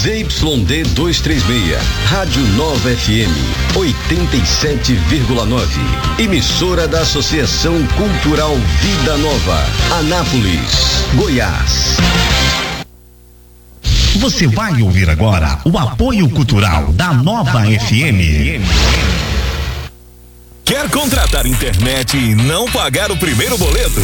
ZYD 236, Rádio Nova FM, 87,9. Emissora da Associação Cultural Vida Nova, Anápolis, Goiás. Você vai ouvir agora o apoio cultural da Nova FM. Quer contratar internet e não pagar o primeiro boleto?